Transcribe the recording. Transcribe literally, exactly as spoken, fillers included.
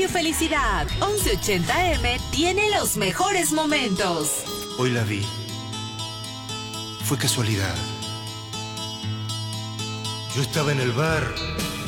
felicidad. once ochenta eme tiene los mejores momentos. Hoy la vi. Fue casualidad. Yo estaba en el bar